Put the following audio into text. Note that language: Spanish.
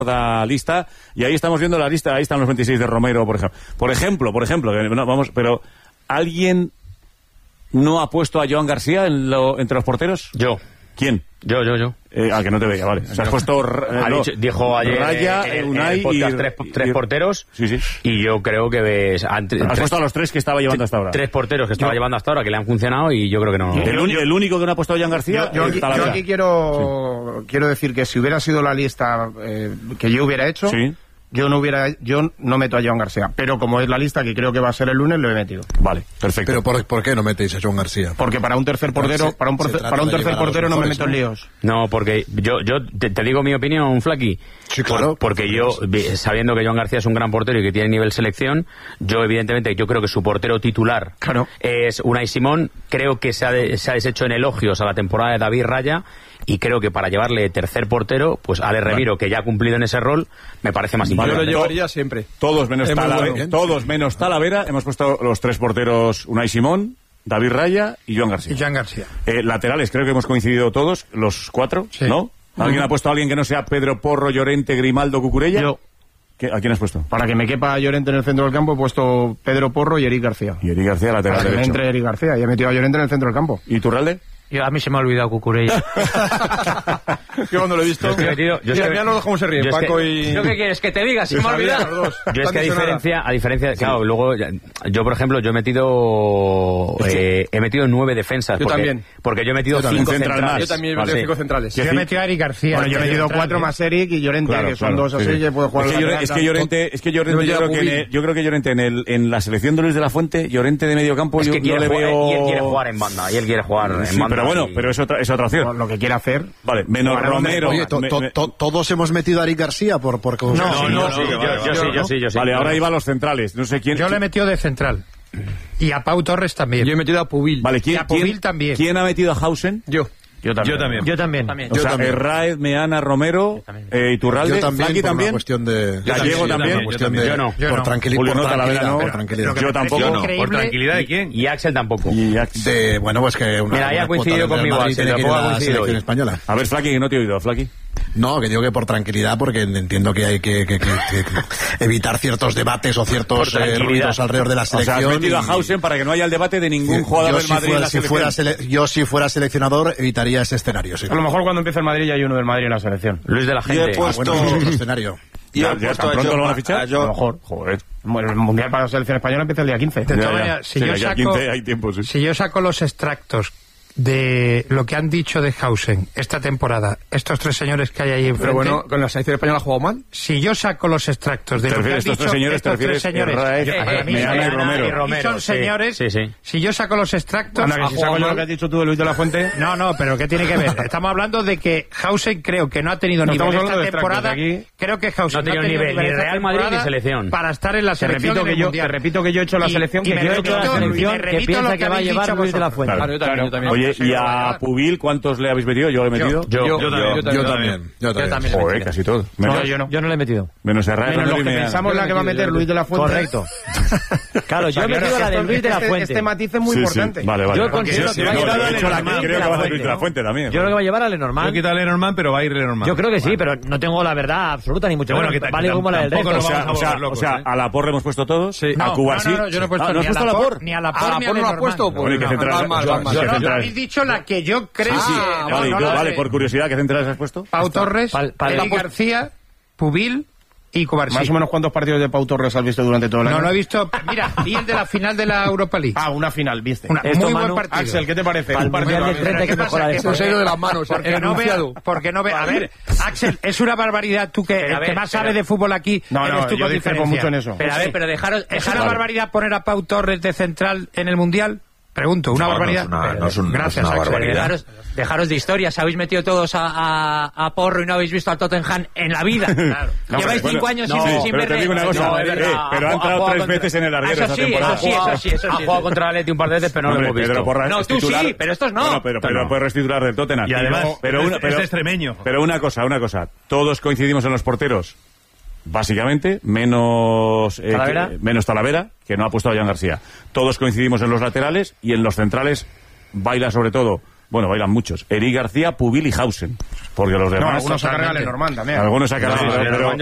la lista, y ahí estamos viendo la lista, ahí están los 26 de Romero, por ejemplo, que no, vamos, pero ¿alguien no ha puesto a Joan García entre los porteros? Yo. ¿Quién? Yo. Que no te veía, vale. O sea, has puesto... dijo ayer Raya, Unai el podcast, tres porteros. Sí. Y yo creo que... Has puesto a los tres que estaba llevando hasta ahora. Tres porteros que estaba llevando hasta ahora, que le han funcionado, y yo creo que no... El único que no ha puesto a Joan García... Yo aquí quiero decir que si hubiera sido la lista que yo hubiera hecho... Sí. Yo no meto a Joan García, pero como es la lista que creo que va a ser el lunes, lo he metido. Vale, perfecto. Pero ¿por qué no metéis a Joan García? Porque para un tercer portero, para un tercer portero no me meto en líos. No, porque yo te digo mi opinión, Flaky. Sí, claro. Porque yo, sabiendo que Joan García es un gran portero y que tiene nivel selección, yo evidentemente creo que su portero titular es Unai Simón. Creo que se ha deshecho en elogios a la temporada de David Raya, y creo que para llevarle tercer portero, pues Ale Remiro, que ya ha cumplido en ese rol, me parece más importante. Yo lo llevaría siempre. Todos menos Talavera, hemos puesto los tres porteros: Unai Simón, David Raya y Joan García. Laterales, creo que hemos coincidido todos, los cuatro, sí. ¿No? ¿Alguien ha puesto a alguien que no sea Pedro Porro, Llorente, Grimaldo, Cucurella? Yo. ¿A quién has puesto? Para que me quepa Llorente en el centro del campo, he puesto Pedro Porro y Eric García. Y Eric García, lateral derecho. Me entre Eric García y he metido a Llorente en el centro del campo. ¿Y Turralde? A mí se me ha olvidado Cucurella. Yo cuando lo he visto... Mira los cómo se ríen, Paco y... ¿Yo qué quieres que te diga? Se me ha olvidado. Yo es que a diferencia... Claro, luego... Yo, por ejemplo, he metido 9 defensas. Porque yo he metido 5 centrales. Yo también he metido 5 centrales. Yo he metido a Eric García. Bueno, yo he metido 4 más Eric y Llorente, que son 2 así, que puedo jugar... Es que Llorente, yo creo que Llorente en la selección de Luis de la Fuente, Llorente de medio campo, yo no le veo... Y él quiere jugar en banda, en banda. Pero bueno, pero es otra opción. Lo que quiera hacer. Vale, menos Romero. Oye, todos hemos metido a Eric García porque... Yo sí. Vale, ahora iba a los centrales. No sé quién. Yo le he metido de central. Y a Pau Torres también. Yo he metido a Pubil. Vale, y a Pubil también. ¿Quién ha metido a Hausen? Yo también. O sea, Herráez, Meana, Romero, Iturralde, Flaki también. Gallego también. Yo no. Por tranquilidad. Yo tampoco. ¿Por tranquilidad de quién? Y Axel tampoco. Bueno, pues que... Mira, ahí ha coincidido conmigo Axel. A ver, Flaki, que no te he oído, Flaki. No, que digo que por tranquilidad, porque entiendo que hay que evitar ciertos debates o ciertos ruidos alrededor de la selección. O sea, has metido a Hausen para que no haya el debate de ningún jugador del Madrid en la selección. Yo, si fuera seleccionador, evitaría ese escenario. Sí. A lo mejor cuando empiece el Madrid ya hay uno del Madrid en la selección. Luis de la Gente. Otro escenario. ¿Ya tan pronto lo van a fichar? A lo mejor. Joder. El Mundial para la selección española empieza el día 15. De todas maneras, si yo saco los extractos de lo que han dicho de Hausen esta temporada, estos tres señores que hay ahí enfrente... Pero bueno, ¿con la selección española ha jugado mal? Si yo saco los extractos de lo que han dicho estos tres señores, Meana y Romero. Y son señores, si yo saco los extractos... Si saco yo lo que has dicho tú de Luis de la Fuente... No, pero ¿qué tiene que ver? Estamos hablando de que Hausen creo que no ha tenido nivel esta temporada. Creo que Hausen no ha tenido nivel ni Real Madrid ni selección. Para estar en la selección Te repito que yo he hecho la selección que piensa que va a llevar Luis de la Fuente. Yo también. Oye, y a Pubil, ¿cuántos le habéis metido? ¿Yo le he metido? Yo también. Joder, casi todo. Yo no le he metido. Menos Herrera. Menos lo que pensamos la que va a meter Luis de la Fuente. Correcto. Claro, yo he metido la de Luis de la Fuente. Este matiz es muy importante. Vale. Yo considero que va a llevar a Lenormand. Creo que va a ser Luis de la Fuente también. Yo creo que va a llevar a Lenormand. Yo he quitado a Lenormand, pero va a ir Lenormand. Yo creo que sí, pero no tengo la verdad absoluta ni mucho menos. Vale como la del resto. O sea, a la Porre hemos puesto todos. A Cuba sí. No, yo no he puesto ni a la Porre ni a Lenormand. ¿No lo has puesto? Yo habéis dicho la que yo creo. Vale, por curiosidad, ¿qué centrales has puesto? Pau Torres, Eric García, Pubil y Cubarsí. Más o menos, ¿cuántos partidos de Pau Torres has visto durante todo el año? No lo he visto. Mira, vi el de la final de la Europa League. Una final, viste. Muy buen partido. Axel, ¿qué te parece? Un partido de 30 que mejora esto. Se ha ido de las manos. Porque no ve. A ver, Axel, es una barbaridad. Tú que más sabes de fútbol aquí. No, yo discrepo mucho en eso. Pero dejaros. ¿Es una barbaridad poner a Pau Torres de central en el Mundial? Pregunto, ¿una barbaridad? Gracias, Axel. Dejaros de historias. Habéis metido todos a Porro y no habéis visto al Tottenham en la vida. Claro. Lleváis 5 años sin ver. Pero te digo una cosa, pero ha entrado 3 veces en el larguero esta temporada. Eso ha jugado contra el Atleti un par de veces, pero no lo hemos visto. No, tú sí, pero estos no. Pero puedes titular del Tottenham. Y además, es extremeño. Pero una cosa. Todos coincidimos en los porteros. Básicamente, menos Talavera, que no ha puesto a Joan García. Todos coincidimos en los laterales y en los centrales baila sobre todo Bueno, bailan muchos. Eric García, Pubil y Hausen. Porque los demás... algunos sacan a Lenormand también. Algunos sacan a Lenormand.